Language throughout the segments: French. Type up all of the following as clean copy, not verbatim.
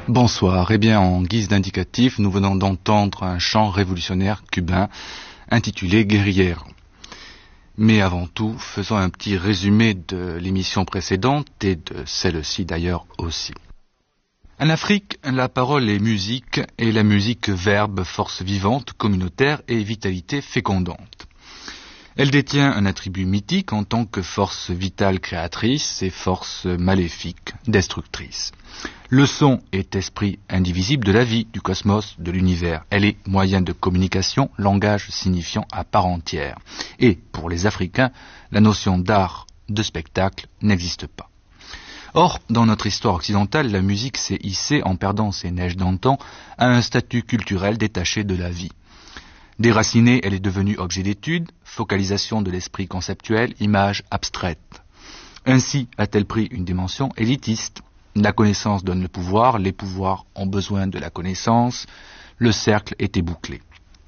Bonsoir. Eh bien, en guise d'indicatif, nous venons d'entendre un chant révolutionnaire cubain intitulé Guerrière. Mais avant tout, faisons un petit résumé de l'émission précédente et de celle-ci d'ailleurs aussi. En Afrique, la parole est musique et la musique verbe, force vivante, communautaire et vitalité fécondante. Elle détient un attribut mythique en tant que force vitale créatrice et force maléfique destructrice. Le son est esprit indivisible de la vie, du cosmos, de l'univers. Elle est moyen de communication, langage signifiant à part entière. Et, pour les Africains, la notion d'art, de spectacle, n'existe pas. Or, dans notre histoire occidentale, la musique s'est hissée, en perdant ses neiges d'antan, à un statut culturel détaché de la vie. Déracinée, elle est devenue objet d'étude, focalisation de l'esprit conceptuel, image abstraite. Ainsi a-t-elle pris une dimension élitiste. La connaissance donne le pouvoir, les pouvoirs ont besoin de la connaissance, le cercle était bouclé.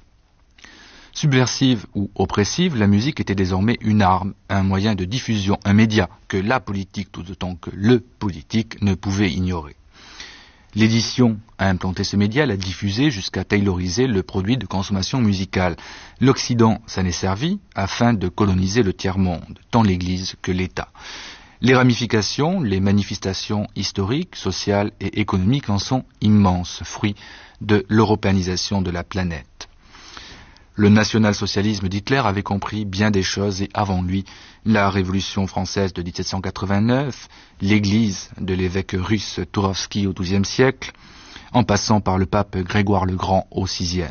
Subversive ou oppressive, la musique était désormais une arme, un moyen de diffusion, un média que la politique tout autant que le politique ne pouvait ignorer. L'édition a implanté ce média, l'a diffusé jusqu'à tayloriser le produit de consommation musicale. L'Occident s'en est servi afin de coloniser le tiers-monde, tant l'Église que l'État. Les ramifications, les manifestations historiques, sociales et économiques en sont immenses, fruits de l'européanisation de la planète. Le national-socialisme d'Hitler avait compris bien des choses et avant lui, la Révolution française de 1789, l'Église de l'évêque russe Tourovsky au XIIe siècle, en passant par le pape Grégoire le Grand au VIe.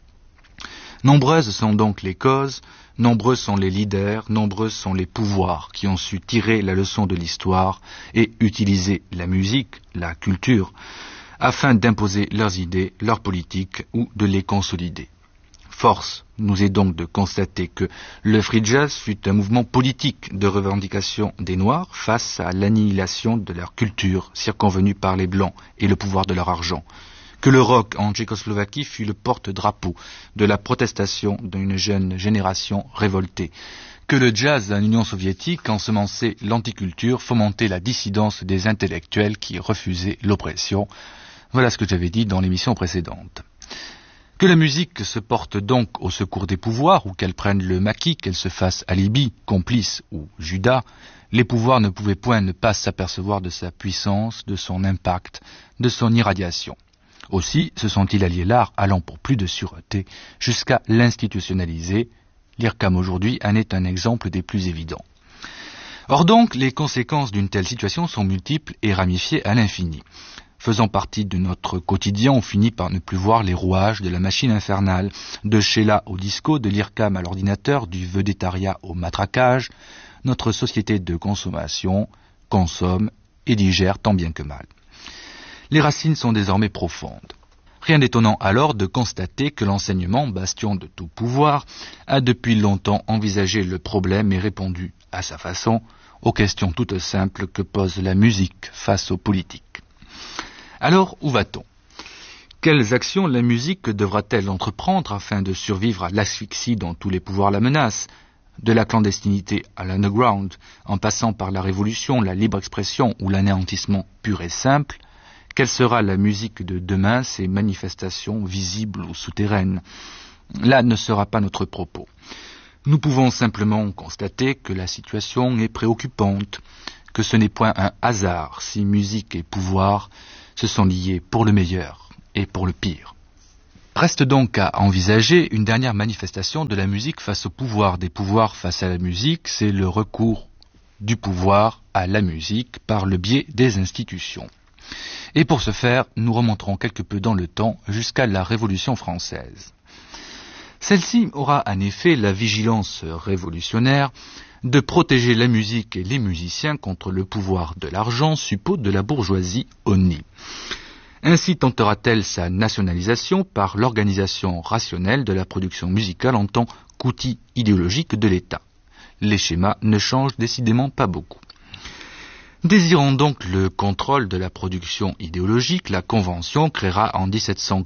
Nombreuses sont donc les causes, nombreux sont les leaders, nombreux sont les pouvoirs qui ont su tirer la leçon de l'histoire et utiliser la musique, la culture, afin d'imposer leurs idées, leurs politiques ou de les consolider. Force nous est donc de constater que le free jazz fut un mouvement politique de revendication des Noirs face à l'annihilation de leur culture circonvenue par les Blancs et le pouvoir de leur argent, que le rock en Tchécoslovaquie fut le porte-drapeau de la protestation d'une jeune génération révoltée, que le jazz en Union soviétique ensemençait l'anticulture, fomentait la dissidence des intellectuels qui refusaient l'oppression. Voilà ce que j'avais dit dans l'émission précédente. Que la musique se porte donc au secours des pouvoirs, ou qu'elle prenne le maquis, qu'elle se fasse alibi, complice ou Judas, les pouvoirs ne pouvaient point ne pas s'apercevoir de sa puissance, de son impact, de son irradiation. Aussi se sont-ils alliés l'art, allant pour plus de sûreté, jusqu'à l'institutionnaliser. L'IRCAM aujourd'hui en est un exemple des plus évidents. Or donc, les conséquences d'une telle situation sont multiples et ramifiées à l'infini. Faisant partie de notre quotidien, on finit par ne plus voir les rouages de la machine infernale, de Sheila au disco, de l'IRCAM à l'ordinateur, du vedettariat au matraquage. Notre société de consommation consomme et digère tant bien que mal. Les racines sont désormais profondes. Rien d'étonnant alors de constater que l'enseignement, bastion de tout pouvoir, a depuis longtemps envisagé le problème et répondu, à sa façon, aux questions toutes simples que pose la musique face aux politiques. Alors, où va-t-on ? Quelles actions la musique devra-t-elle entreprendre afin de survivre à l'asphyxie dont tous les pouvoirs la menacent ? De la clandestinité à l'underground, en passant par la révolution, la libre expression ou l'anéantissement pur et simple, quelle sera la musique de demain, ces manifestations visibles ou souterraines ? Là ne sera pas notre propos. Nous pouvons simplement constater que la situation est préoccupante, que ce n'est point un hasard si musique et pouvoir se sont liés pour le meilleur et pour le pire. Reste donc à envisager une dernière manifestation de la musique face au pouvoir, des pouvoirs face à la musique, c'est le recours du pouvoir à la musique par le biais des institutions. Et pour ce faire, nous remonterons quelque peu dans le temps jusqu'à la Révolution française. Celle-ci aura en effet la vigilance révolutionnaire de protéger la musique et les musiciens contre le pouvoir de l'argent suppôt de la bourgeoisie honnie. Ainsi tentera-t-elle sa nationalisation par l'organisation rationnelle de la production musicale en tant qu'outil idéologique de l'État. Les schémas ne changent décidément pas beaucoup. Désirant donc le contrôle de la production idéologique, la Convention créera en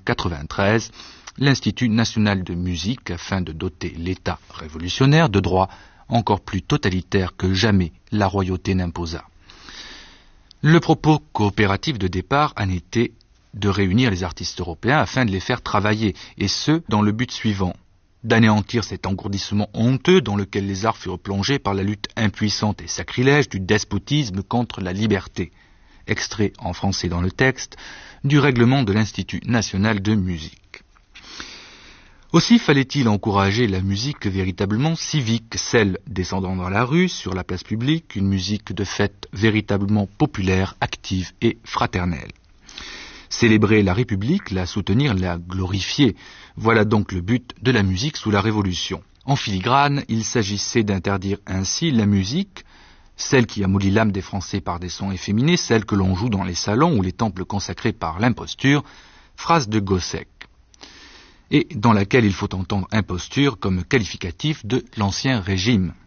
1793 l'Institut national de musique afin de doter l'État révolutionnaire de droits encore plus totalitaires que jamais la royauté n'imposa. Le propos coopératif de départ en était de réunir les artistes européens afin de les faire travailler, et ce, dans le but suivant: d'anéantir cet engourdissement honteux dans lequel les arts furent plongés par la lutte impuissante et sacrilège du despotisme contre la liberté. Extrait en français dans le texte du règlement de l'Institut national de musique. Aussi fallait-il encourager la musique véritablement civique, celle descendant dans la rue, sur la place publique, une musique de fête véritablement populaire, active et fraternelle. Célébrer la République, la soutenir, la glorifier, voilà donc le but de la musique sous la Révolution. En filigrane, il s'agissait d'interdire ainsi la musique, celle qui amollit l'âme des Français par des sons efféminés, celle que l'on joue dans les salons ou les temples consacrés par l'imposture, phrase de Gossec, et dans laquelle il faut entendre imposture comme qualificatif de l'Ancien Régime.